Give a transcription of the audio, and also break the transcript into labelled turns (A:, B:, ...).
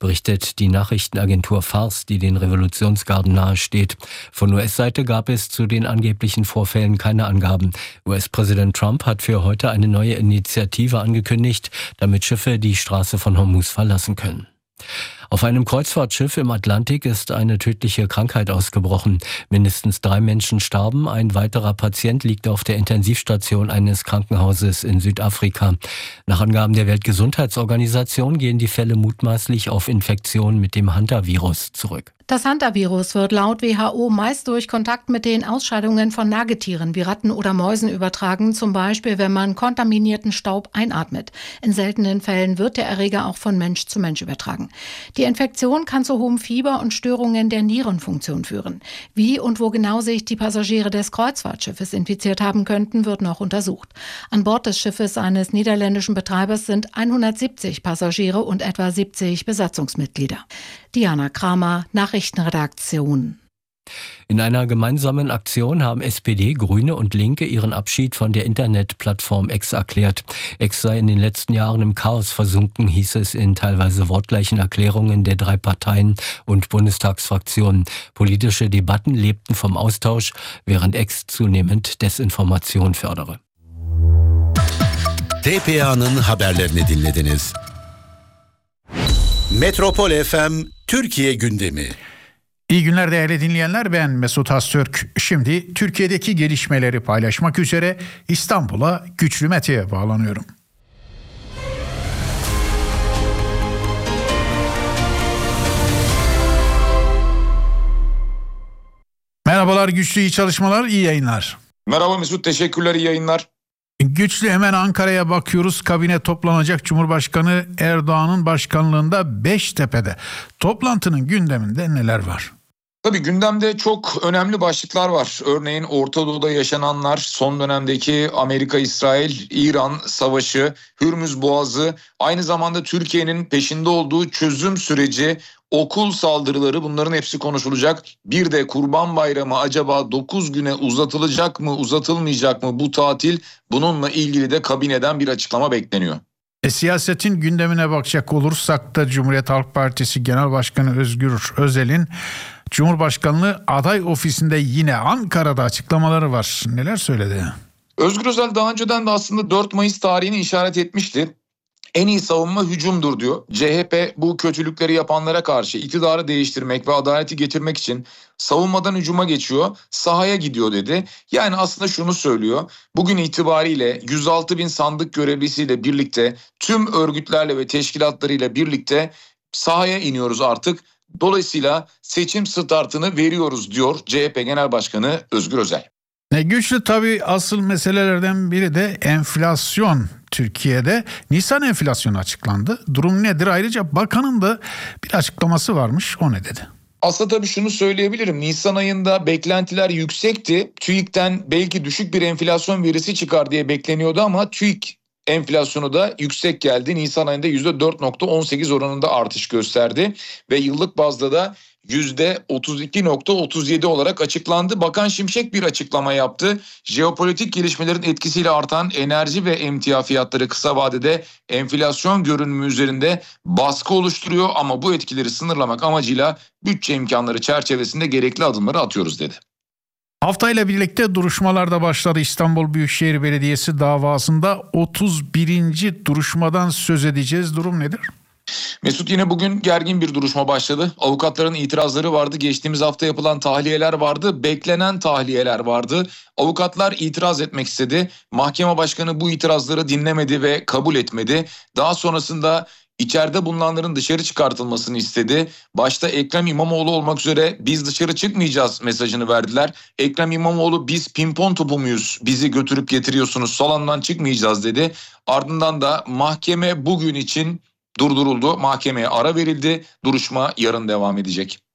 A: berichtet die Nachrichtenagentur Fars, die den Revolutionsgarden nahesteht. Von US-Seite gab es zu den angeblichen Vorfällen keine Angaben. US-Präsident Trump hat für heute eine neue Initiative angekündigt, damit Schiffe die Straße von Hormuz verlassen können. Auf einem Kreuzfahrtschiff im Atlantik ist eine tödliche Krankheit ausgebrochen. Mindestens 3 Menschen starben, ein weiterer Patient liegt auf der Intensivstation eines Krankenhauses in Südafrika. Nach Angaben der Weltgesundheitsorganisation gehen die Fälle mutmaßlich auf Infektionen mit dem Hantavirus zurück.
B: Das Hantavirus wird laut WHO meist durch Kontakt mit den Ausscheidungen von Nagetieren wie Ratten oder Mäusen übertragen, zum Beispiel wenn man kontaminierten Staub einatmet. In seltenen Fällen wird der Erreger auch von Mensch zu Mensch übertragen. Die Infektion kann zu hohem Fieber und Störungen der Nierenfunktion führen. Wie und wo genau sich die Passagiere des Kreuzfahrtschiffes infiziert haben könnten, wird noch untersucht. An Bord des Schiffes eines niederländischen Betreibers sind 170 Passagiere und etwa 70 Besatzungsmitglieder. Diana Kramer, Nachrichtenredaktion.
A: In einer gemeinsamen Aktion haben SPD, Grüne und Linke ihren Abschied von der Internetplattform X erklärt. X sei in den letzten Jahren im Chaos versunken, hieß es in teilweise wortgleichen Erklärungen der 3 Parteien und Bundestagsfraktionen. Politische Debatten lebten vom Austausch, während X zunehmend Desinformation fördere.
C: TPA'nın haberlerini dinlediniz. Metropol FM Türkiye gündemi.
D: İyi günler değerli dinleyenler, ben Mesut Haztürk. Şimdi Türkiye'deki gelişmeleri paylaşmak üzere İstanbul'a Güçlü Mete'ye bağlanıyorum. Merhabalar Güçlü, iyi çalışmalar, iyi yayınlar.
E: Merhaba Mesut, teşekkürler, iyi yayınlar.
D: Güçlü, hemen Ankara'ya bakıyoruz. Kabine toplanacak, Cumhurbaşkanı Erdoğan'ın başkanlığında Beştepe'de. Toplantının gündeminde neler var?
E: Tabii gündemde çok önemli başlıklar var. Örneğin Orta Doğu'da yaşananlar, son dönemdeki Amerika-İsrail-İran savaşı, Hürmüz Boğazı, aynı zamanda Türkiye'nin peşinde olduğu çözüm süreci, okul saldırıları, bunların hepsi konuşulacak. Bir de Kurban Bayramı acaba 9 güne uzatılacak mı, uzatılmayacak mı bu tatil? Bununla ilgili de kabineden bir açıklama bekleniyor.
D: Siyasetin gündemine bakacak olursak da Cumhuriyet Halk Partisi Genel Başkanı Özgür Özel'in Cumhurbaşkanlığı aday ofisinde yine Ankara'da açıklamaları var. Neler söyledi?
E: Özgür Özel daha önceden de aslında 4 Mayıs tarihini işaret etmişti. En iyi savunma hücumdur diyor. CHP bu kötülükleri yapanlara karşı iktidarı değiştirmek ve adaleti getirmek için savunmadan hücuma geçiyor, sahaya gidiyor dedi. Yani aslında şunu söylüyor. Bugün itibariyle 106 bin sandık görevlisiyle birlikte, tüm örgütlerle ve teşkilatlarıyla birlikte sahaya iniyoruz artık. Dolayısıyla seçim startını veriyoruz diyor CHP Genel Başkanı Özgür Özel.
D: Güçlü, tabii asıl meselelerden biri de enflasyon. Türkiye'de Nisan enflasyonu açıklandı. Durum nedir? Ayrıca bakanın da bir açıklaması varmış. O ne dedi?
E: Aslında tabii şunu söyleyebilirim. Nisan ayında beklentiler yüksekti. TÜİK'ten belki düşük bir enflasyon verisi çıkar diye bekleniyordu ama TÜİK enflasyonu da yüksek geldi. Nisan ayında %4.18 oranında artış gösterdi ve yıllık bazda da %32.37 olarak açıklandı. Bakan Şimşek bir açıklama yaptı. Jeopolitik gelişmelerin etkisiyle artan enerji ve emtia fiyatları kısa vadede enflasyon görünümü üzerinde baskı oluşturuyor ama bu etkileri sınırlamak amacıyla bütçe imkanları çerçevesinde gerekli adımları atıyoruz dedi.
D: Haftayla birlikte duruşmalar da başladı. İstanbul Büyükşehir Belediyesi davasında 31. duruşmadan söz edeceğiz. Durum nedir?
E: Mesut, yine bugün gergin bir duruşma başladı. Avukatların itirazları vardı. Geçtiğimiz hafta yapılan tahliyeler vardı. Beklenen tahliyeler vardı. Avukatlar itiraz etmek istedi. Mahkeme başkanı bu itirazları dinlemedi ve kabul etmedi. Daha sonrasında İçeride bulunanların dışarı çıkartılmasını istedi. Başta Ekrem İmamoğlu olmak üzere biz dışarı çıkmayacağız mesajını verdiler. Ekrem İmamoğlu biz pimpon topu muyuz? Bizi götürüp getiriyorsunuz, salondan çıkmayacağız dedi. Ardından da mahkeme bugün için durduruldu. Mahkemeye ara verildi. Duruşma yarın devam edecek.